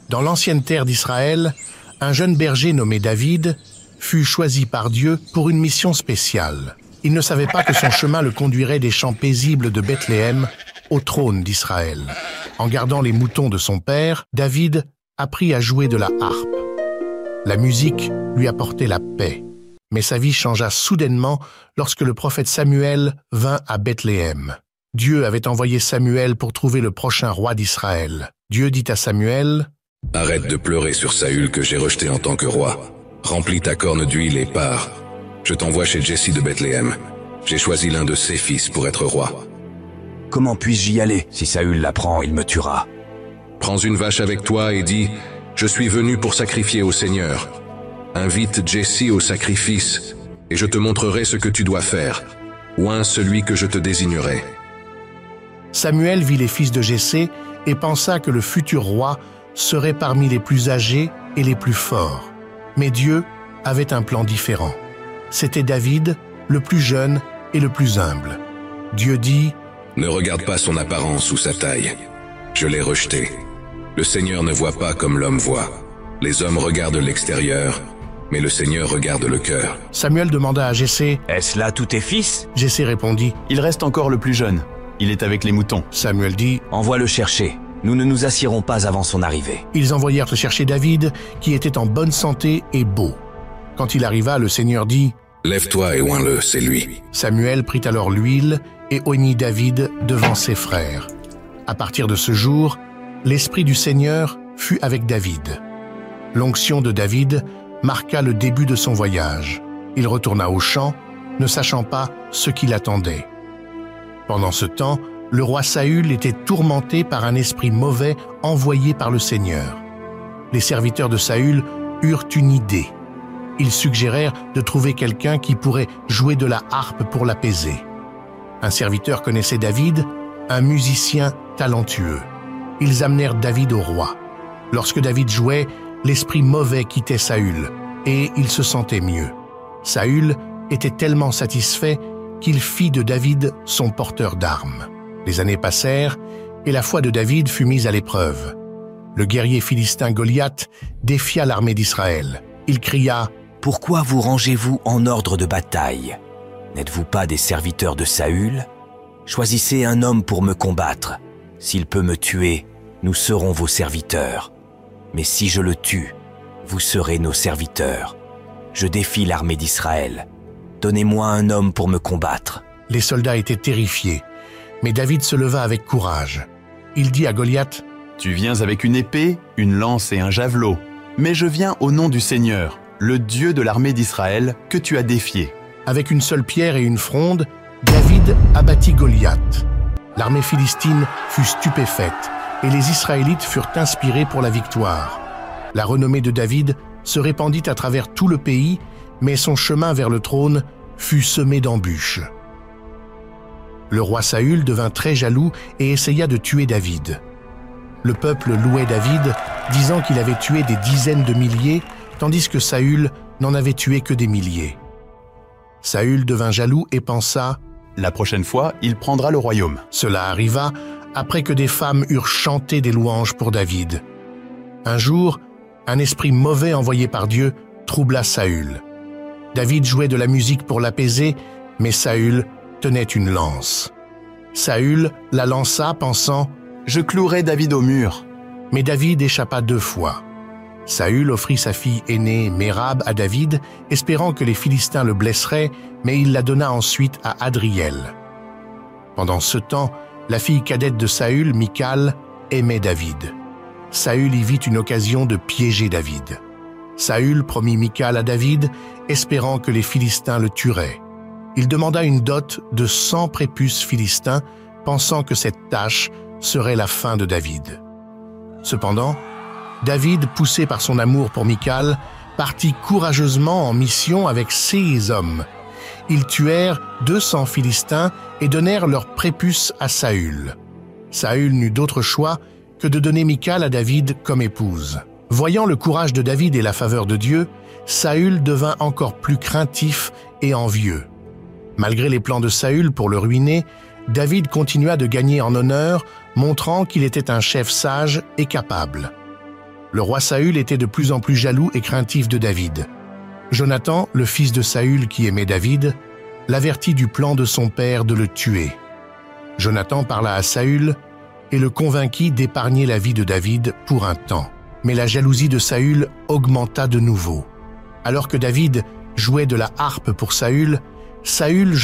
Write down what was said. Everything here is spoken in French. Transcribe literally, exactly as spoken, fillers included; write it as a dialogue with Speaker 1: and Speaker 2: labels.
Speaker 1: Dans l'ancienne terre d'Israël, un jeune berger nommé David fut choisi par Dieu pour une mission spéciale. Il ne savait pas que son chemin le conduirait des champs paisibles de Bethléem au trône d'Israël. En gardant les moutons de son père, David apprit à jouer de la harpe. La musique lui apportait la paix, mais sa vie changea soudainement lorsque le prophète Samuel vint à Bethléem. Dieu avait envoyé Samuel pour trouver le prochain roi d'Israël. Dieu dit à Samuel:
Speaker 2: « Arrête de pleurer sur Saül que j'ai rejeté en tant que roi. Remplis ta corne d'huile et pars. Je t'envoie chez Jesse de Bethléem. J'ai choisi l'un de ses fils pour être roi. »
Speaker 3: « Comment puis-je y aller? Si Saül l'apprend, il me tuera. »
Speaker 2: « Prends une vache avec toi et dis: je suis venu pour sacrifier au Seigneur. Invite Jesse au sacrifice, et je te montrerai ce que tu dois faire. Oins celui que je te désignerai. »
Speaker 1: Samuel vit les fils de Jessé et pensa que le futur roi serait parmi les plus âgés et les plus forts. Mais Dieu avait un plan différent. C'était David, le plus jeune et le plus humble. Dieu dit:
Speaker 2: « Ne regarde pas son apparence ou sa taille. Je l'ai rejeté. Le Seigneur ne voit pas comme l'homme voit. Les hommes regardent l'extérieur, mais le Seigneur regarde le cœur. »
Speaker 1: Samuel demanda à Jessé:
Speaker 3: « Est-ce là tous tes fils ?»
Speaker 1: Jessé répondit:
Speaker 4: « Il reste encore le plus jeune. Il est avec les moutons. »
Speaker 1: Samuel dit:
Speaker 3: « Envoie le chercher. Nous ne nous assiérons pas avant son arrivée. »
Speaker 1: Ils envoyèrent chercher David, qui était en bonne santé et beau. Quand il arriva, le Seigneur dit:
Speaker 2: « Lève-toi et oins-le, c'est lui. »
Speaker 1: Samuel prit alors l'huile et oignit David devant ses frères. À partir de ce jour, l'Esprit du Seigneur fut avec David. L'onction de David marqua le début de son voyage. Il retourna au champ, ne sachant pas ce qui l'attendait. Pendant ce temps, le roi Saül était tourmenté par un esprit mauvais envoyé par le Seigneur. Les serviteurs de Saül eurent une idée. Ils suggérèrent de trouver quelqu'un qui pourrait jouer de la harpe pour l'apaiser. Un serviteur connaissait David, un musicien talentueux. Ils amenèrent David au roi. Lorsque David jouait, l'esprit mauvais quittait Saül, et il se sentait mieux. Saül était tellement satisfait qu'il fit de David son porteur d'armes. Les années passèrent, et la foi de David fut mise à l'épreuve. Le guerrier philistin Goliath défia l'armée d'Israël. Il cria:
Speaker 3: « Pourquoi vous rangez-vous en ordre de bataille? N'êtes-vous pas des serviteurs de Saül? Choisissez un homme pour me combattre. S'il peut me tuer, nous serons vos serviteurs. Mais si je le tue, vous serez nos serviteurs. Je défie l'armée d'Israël. Donnez-moi un homme pour me combattre. »
Speaker 1: Les soldats étaient terrifiés, mais David se leva avec courage. Il dit à Goliath:
Speaker 4: « Tu viens avec une épée, une lance et un javelot, mais je viens au nom du Seigneur, le Dieu de l'armée d'Israël, que tu as défié. »
Speaker 1: Avec une seule pierre et une fronde, David abattit Goliath. L'armée philistine fut stupéfaite et les Israélites furent inspirés pour la victoire. La renommée de David se répandit à travers tout le pays, mais son chemin vers le trône fut semé d'embûches. Le roi Saül devint très jaloux et essaya de tuer David. Le peuple louait David, disant qu'il avait tué des dizaines de milliers, tandis que Saül n'en avait tué que des milliers. Saül devint jaloux et pensa:
Speaker 4: « La prochaine fois, il prendra le royaume. »
Speaker 1: Cela arriva après que des femmes eurent chanté des louanges pour David. Un jour, un esprit mauvais envoyé par Dieu troubla Saül. David jouait de la musique pour l'apaiser, mais Saül tenait une lance. Saül la lança, pensant: «
Speaker 4: Je clouerai David au mur. »
Speaker 1: Mais David échappa deux fois. Saül offrit sa fille aînée Mérab à David, espérant que les Philistins le blesseraient, mais il la donna ensuite à Adriel. Pendant ce temps, la fille cadette de Saül, Michal, aimait David. Saül y vit une occasion de piéger David. Saül promit Michal à David, espérant que les Philistins le tueraient. Il demanda une dot de cent prépuces philistins, pensant que cette tâche serait la fin de David. Cependant, David, poussé par son amour pour Michal, partit courageusement en mission avec ses hommes. Ils tuèrent deux cents Philistins et donnèrent leurs prépuces à Saül. Saül n'eut d'autre choix que de donner Michal à David comme épouse. Voyant le courage de David et la faveur de Dieu, Saül devint encore plus craintif et envieux. Malgré les plans de Saül pour le ruiner, David continua de gagner en honneur, montrant qu'il était un chef sage et capable. Le roi Saül était de plus en plus jaloux et craintif de David. Jonathan, le fils de Saül qui aimait David, l'avertit du plan de son père de le tuer. Jonathan parla à Saül et le convainquit d'épargner la vie de David pour un temps. Mais la jalousie de Saül augmenta de nouveau. Alors que David jouait de la harpe pour Saül, Saül